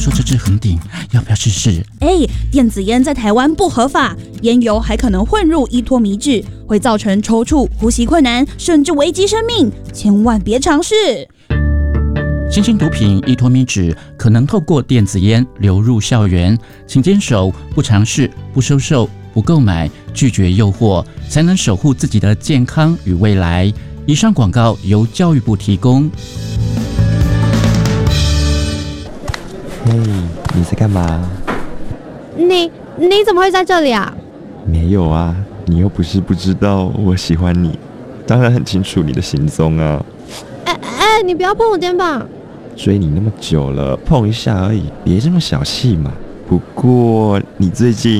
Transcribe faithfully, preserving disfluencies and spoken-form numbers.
说这支很顶，要不要试试？ 哎，电子烟在台湾不合法，烟油还可能混入依托米酯，会造成抽搐、呼吸困难，甚至危及生命，千万别尝试。 新型毒品依托米酯可能透过电子烟流入校园，请坚守不尝试、不收受、不购买，拒绝诱惑，才能守护自己的健康与未来。以上广告由教育部提供。 嘿，你在干嘛？ 你你怎么会在这里啊？ 没有啊，你又不是不知道我喜欢你，当然很清楚你的行踪啊。 哎哎，你不要碰我肩膀！ 追你那么久了，碰一下而已，别这么小气嘛。不过你最近